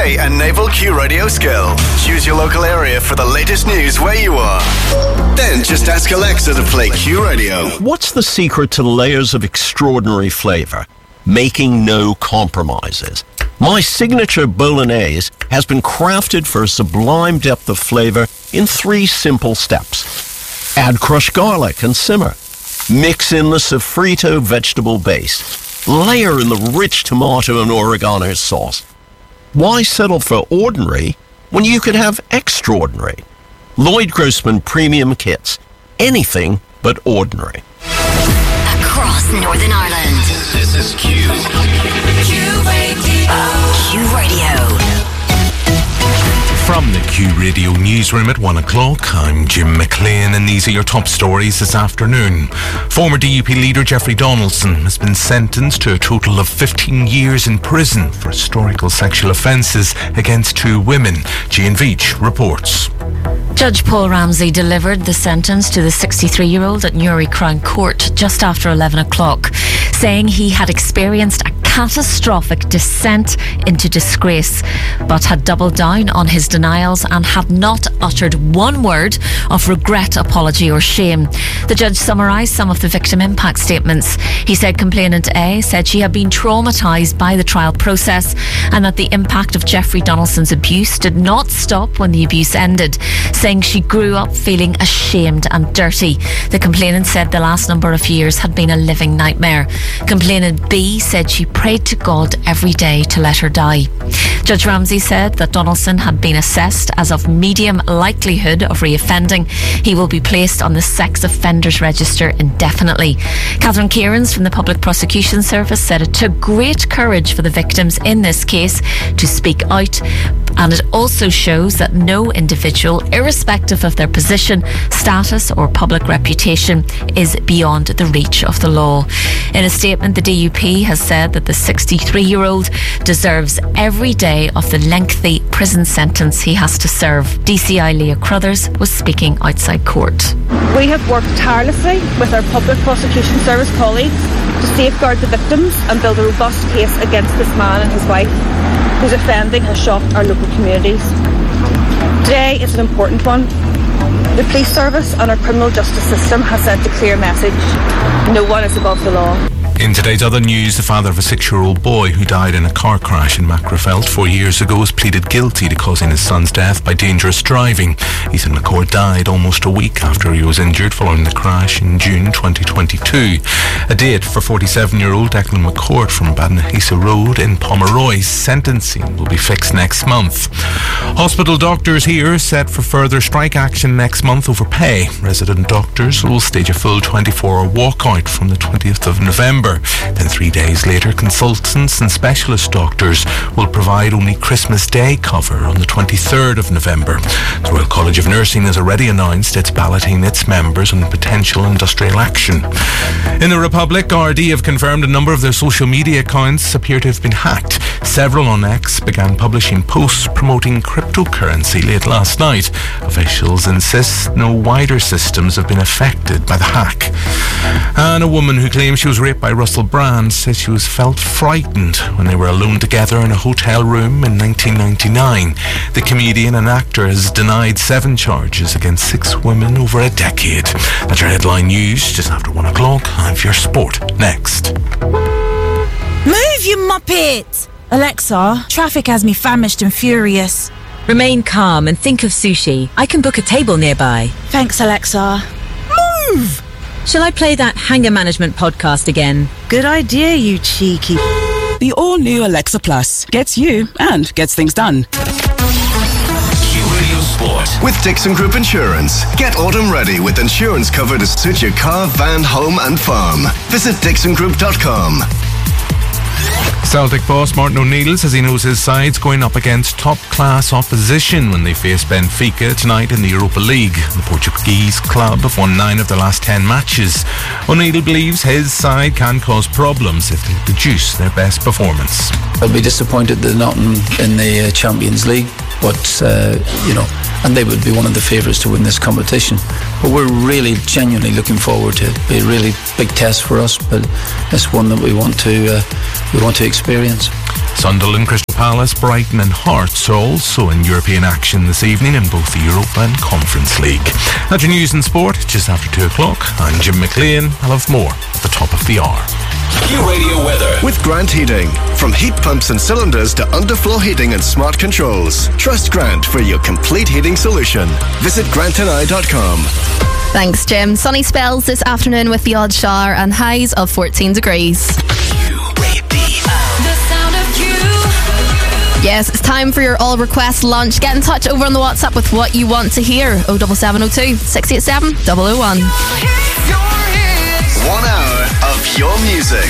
UK Enable Q Radio skill. Choose your local area for the latest news where you are. Then just ask Alexa to play Q Radio. What's the secret to layers of extraordinary flavour? Making no compromises. My signature bolognese has been crafted for a sublime depth of flavour in 3 simple steps. Add crushed garlic and simmer. Mix in the sofrito vegetable base. Layer in the rich tomato and oregano sauce. Why settle for ordinary when you could have extraordinary? Lloyd Grossman Premium Kits. Anything but ordinary. Across Northern Ireland. This is Q. Q Radio. Q Radio. From the Q Radio newsroom at 1 o'clock, I'm Jim McLean and these are your top stories this afternoon. Former DUP leader Jeffrey Donaldson has been sentenced to a total of 15 years in prison for historical sexual offences against 2 women. Gian Veach reports. Judge Paul Ramsey delivered the sentence to the 63-year-old at Newry Crown Court just after 11 o'clock, saying he had experienced a catastrophic descent into disgrace, but had doubled down on his denials and had not uttered one word of regret, apology or shame. The judge summarised some of the victim impact statements. He said complainant A said she had been traumatised by the trial process and that the impact of Jeffrey Donaldson's abuse did not stop when the abuse ended, saying she grew up feeling ashamed and dirty. The complainant said the last number of years had been a living nightmare. Complainant B said she prayed to God every day to let her die. Judge Ramsey said that Donaldson had been assessed as of medium likelihood of reoffending. He will be placed on the sex offenders register indefinitely. Catherine Kierans from the Public Prosecution Service said it took great courage for the victims in this case to speak out, and it also shows that no individual, irrespective of their position, status or public reputation, is beyond the reach of the law. In a statement, the DUP has said that the 63-year-old deserves every day of the lengthy prison sentence he has to serve. DCI Leah Crothers was speaking outside court. We have worked tirelessly with our Public Prosecution Service colleagues to safeguard the victims and build a robust case against this man and his wife, whose offending has shocked our local communities. Today is an important one. The police service and our criminal justice system has sent a clear message. No one is above the law. In today's other news, the father of a 6-year-old boy who died in a car crash in Macrofelt 4 years ago has pleaded guilty to causing his son's death by dangerous driving. Ethan McCord died almost a week after he was injured following the crash in June 2022. A date for 47-year-old Declan McCord from Badnahisa Road in Pomeroy's sentencing will be fixed next month. Hospital doctors here set for further strike action next month over pay. Resident doctors will stage a full 24-hour walkout from the 20th of November. Then 3 days later, consultants and specialist doctors will provide only Christmas Day cover on the 23rd of November. The Royal College of Nursing has already announced it's balloting its members on potential industrial action. In the Republic, RD have confirmed a number of their social media accounts appear to have been hacked. Several on X began publishing posts promoting cryptocurrency late last night. Officials insist no wider systems have been affected by the hack. And a woman who claims she was raped by Russell Brand says she was felt frightened when they were alone together in a hotel room in 1999. The comedian and actor has denied 7 charges against 6 women over a decade. That's your headline news just after 1 o'clock. I'm for your sport next. Move, you muppet! Alexa, traffic has me famished and furious. Remain calm and think of sushi. I can book a table nearby. Thanks, Alexa. Move! Shall I play that Hanger Management podcast again? Good idea, you cheeky. The all-new Alexa Plus gets you and gets things done. Q Radio Sport with Dixon Group Insurance. Get autumn ready with insurance cover to suit your car, van, home and farm. Visit dixongroup.com. Celtic boss Martin O'Neill says he knows his side's going up against top-class opposition when they face Benfica tonight in the Europa League. The Portuguese club have won 9 of the last 10 matches. O'Neill believes his side can cause problems if they produce their best performance. I'll be disappointed they're not in the Champions League, but, and they would be one of the favourites to win this competition. But we're really genuinely looking forward to it. It'll be a really big test for us, but it's one that we want to experience. Sunderland, Crystal Palace, Brighton and Hearts are also in European action this evening in both the Europa and Conference League. That's your news and sport just after 2 o'clock. I'm Jim McLean. I'll have more at the top of the hour. Q Radio weather with Grant Heating. From heat pumps and cylinders to underfloor heating and smart controls. Trust Grant for your complete heating solution. Visit grantandI.com. Thanks, Jim. Sunny spells this afternoon with the odd shower and highs of 14 degrees. Yes, it's time for your all request lunch. Get in touch over on the WhatsApp with what you want to hear. 07702 687 001. 1 hour of your music.